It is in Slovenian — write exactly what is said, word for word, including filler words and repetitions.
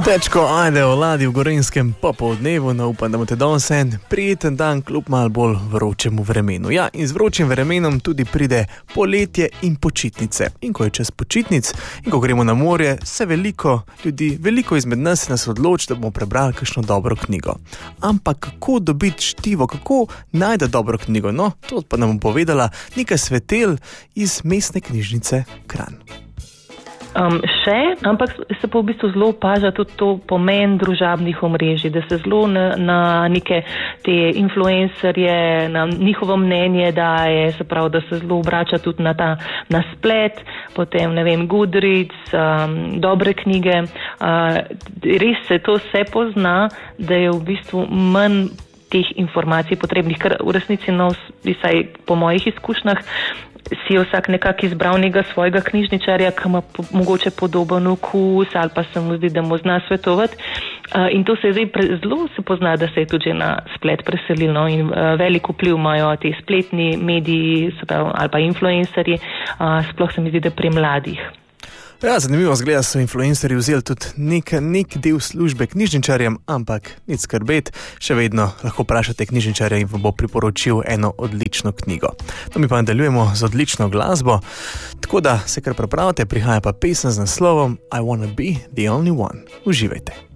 Tečko, ajde, oladi v Gorenjskem popoldnevu, no upam, da boste danes en prijeten dan kljub malo bolj vročemu vremenu. Ja, in z vročim vremenom tudi pride poletje in počitnice. In ko je čas počitnic in ko gremo na morje, se veliko ljudi, veliko izmed nas nas odloči, da bomo prebrali kakšno dobro knjigo. Ampak kako dobiti štivo, kako najti dobro knjigo? No, to pa nam bo povedala Nika Svetelj iz Mestne knjižnice Kranj. Um, še, ampak se pa v bistvu zelo opaža tudi to pomen družabnih omrežij, da se zelo na, na neke te influencerje, na njihovo mnenje daje, se pravi, da se zelo obrača tudi na ta na splet, potem, ne vem, Goodreads, um, dobre knjige. Uh, res se to vse pozna, da je v bistvu manj teh informacij potrebnih, ker v resnici, no, vsaj po mojih izkušnjah, si je vsak nekako izbral nekega svojega knjižničarja, ki ima po, mogoče podoben okus ali pa se mu zdi, da mu zna svetovati. Uh, in to se je zdaj pre, zelo se pozna, da se je tudi že na splet preselilo in uh, veliko vpliv imajo te spletni mediji pravi, ali pa influencerji, uh, sploh se mi zdi, da pri mladih. Ja, zanimivo zgleda, so influencerji vzeli tudi nek, nek del službe knjižničarjem, ampak nič skrbeti, še vedno lahko vprašate knjižničarja in vam bo priporočil eno odlično knjigo. No, mi pa nadaljujemo z odlično glasbo, tako da se kar pripravite, prihaja pa pesem z naslovom I wanna be the only one. Uživajte.